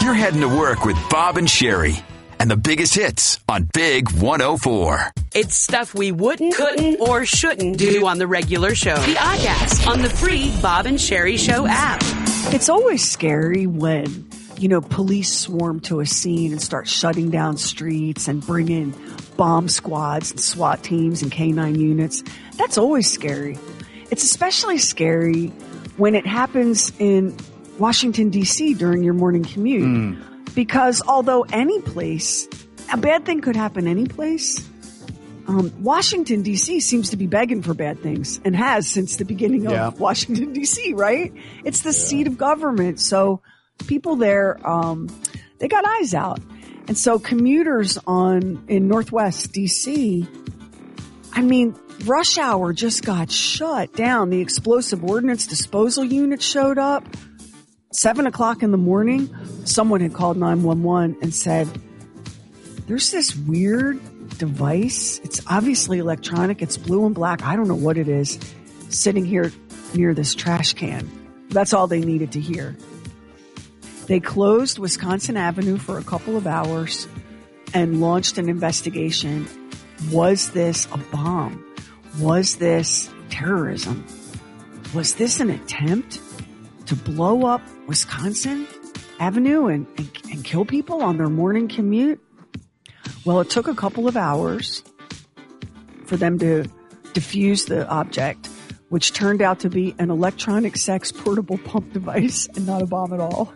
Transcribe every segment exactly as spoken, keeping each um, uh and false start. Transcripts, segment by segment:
You're heading to work with Bob and Sherry and the biggest hits on Big one oh four. It's stuff we wouldn't, couldn't, or shouldn't do on the regular show. The Oddcast on the free Bob and Sherry Show app. It's always scary when, you know, police swarm to a scene and start shutting down streets and bring in bomb squads and SWAT teams and K nine units. That's always scary. It's especially scary when it happens in Washington, D C during your morning commute. Mm. Because although any place, a bad thing could happen any place, um, Washington, D C seems to be begging for bad things and has since the beginning of yeah. Washington, D C, right? It's the yeah. seat of government. So people there, um, they got eyes out. And so commuters on in Northwest D C, I mean, rush hour just got shut down. The explosive ordnance disposal unit showed up. Seven o'clock in the morning, someone had called nine one one and said, there's this weird device. It's obviously electronic. It's blue and black. I don't know what it is. Sitting here near this trash can. That's all they needed to hear. They closed Wisconsin Avenue for a couple of hours and launched an investigation. Was this a bomb? Was this terrorism? Was this an attempt to blow up Wisconsin Avenue and, and, and kill people on their morning commute? Well, it took a couple of hours for them to defuse the object, which turned out to be an electronic sex portable pump device and not a bomb at all.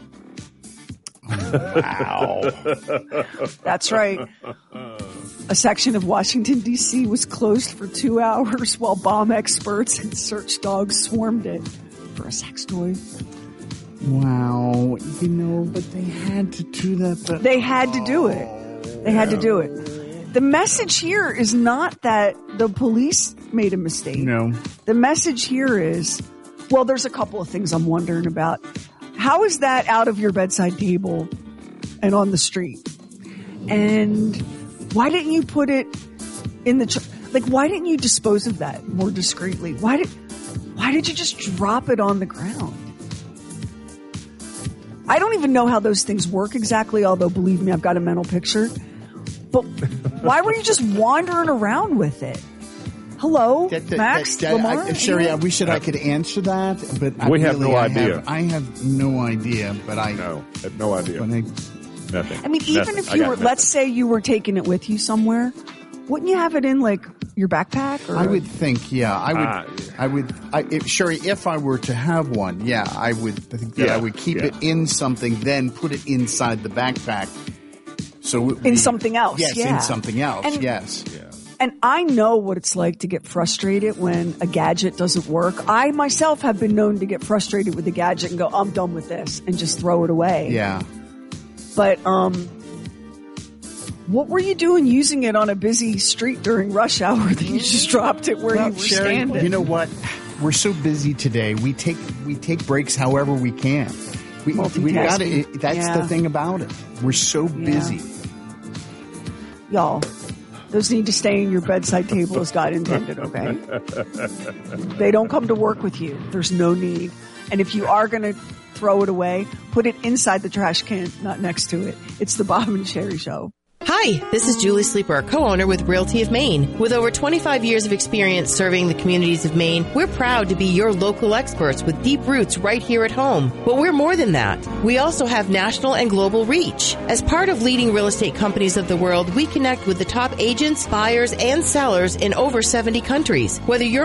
Wow. That's right. A section of Washington, D C was closed for two hours while bomb experts and search dogs swarmed it for a sex toy. Wow. You know, but they had to do that. But, they had to do it. They had to do it. The message here is not that the police made a mistake. No. The message here is, well, there's a couple of things I'm wondering about. How is that out of your bedside table and on the street? And why didn't you put it in the, tr- like, why didn't you dispose of that more discreetly? Why did, why did you just drop it on the ground? I don't even know how those things work exactly, although believe me, I've got a mental picture. But why were you just wandering around with it? Hello, that, that, Max, that, that, Lamar? I, Sherry, I wish that I could answer that, but I we have really, no I idea. Have, I have no idea, but I no, have no idea. I, nothing. I mean, even nothing. if you were, nothing. let's say you were taking it with you somewhere, wouldn't you have it in like your backpack? Or? I would think, yeah, I would, ah, yeah. I would, I, if, Sherry, if I were to have one, yeah, I would I think that yeah, I would keep yeah. it in something, then put it inside the backpack. So it in be, something else, yes, yeah. in something else, and, yes. Yeah. And I know what it's like to get frustrated when a gadget doesn't work. I myself have been known to get frustrated with a gadget and go, I'm done with this, and just throw it away. Yeah. But, um, what were you doing using it on a busy street during rush hour that you just dropped it where Well, you were Sherry, standing? you know what? We're so busy today. We take we take breaks however we can. We we got it. That's yeah. the thing about it. We're so busy. Yeah. Y'all, those need to stay in your bedside table as God intended, okay? They don't come to work with you. There's no need. And if you are going to throw it away, put it inside the trash can, not next to it. It's the Bob and Sherry Show. Hi, this is Julie Sleeper, co-owner with Realty of Maine. With over twenty-five years of experience serving the communities of Maine, we're proud to be your local experts with deep roots right here at home. But we're more than that. We also have national and global reach. As part of leading real estate companies of the world, we connect with the top agents, buyers, and sellers in over seventy countries. Whether you're